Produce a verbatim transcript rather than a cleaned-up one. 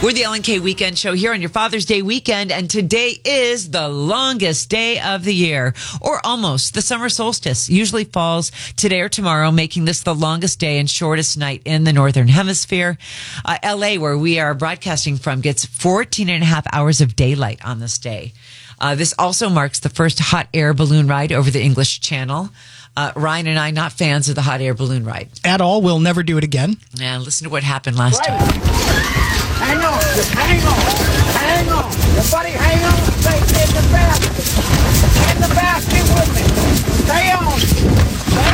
We're the L N K Weekend Show here on your Father's Day weekend, and today is the longest day of the year, or almost. The summer solstice usually falls today or tomorrow, making this the longest day and shortest night in the Northern Hemisphere. Uh, L A, where we are broadcasting from, gets fourteen and a half hours of daylight on this day. Uh, this also marks the first hot air balloon ride over the English Channel. Uh, Ryan and I, not fans of the hot air balloon ride. At all. We'll never do it again. Yeah, listen to what happened last Right. time. Hang on, just hang on, hang on. Everybody hang on, stay in the basket. In the basket with me. Stay on, stay